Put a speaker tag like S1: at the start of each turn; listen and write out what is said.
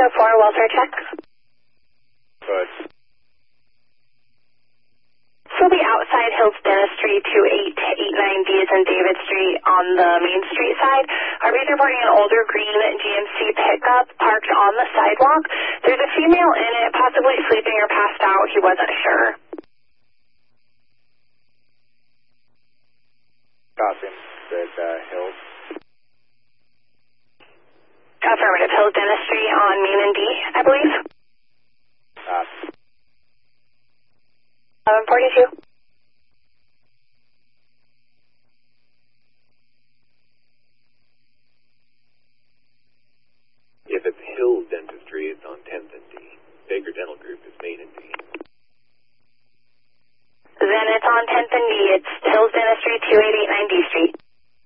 S1: 604, welfare check.
S2: Good.
S1: So the outside Hills Dentistry 2889D is in David Street on the Main Street side. RV's reporting an older green GMC pickup parked on the sidewalk. There's a female in it, possibly sleeping or passed out. He wasn't sure.
S2: Copy. Said Hills.
S1: Affirmative. Hills Dentistry on Main and D, I believe. 1142.